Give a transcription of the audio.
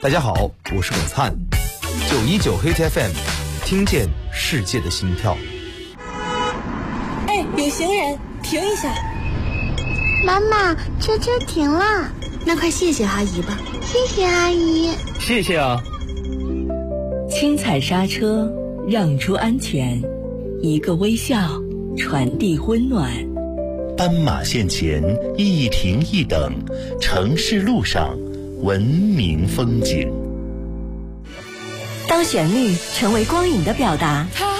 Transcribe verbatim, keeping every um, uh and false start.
大家好，我是耿灿，九一九 Hit F M， 听见世界的心跳。 哎，有行人，停一下！ 妈妈，车车停了。 那快谢谢阿姨吧。 谢谢阿姨。 谢谢啊。 轻踩刹车，让出安全，一个微笑，传递温暖。 斑马线前一停一等，城市路上文明风景。 当旋律成为光影的表达，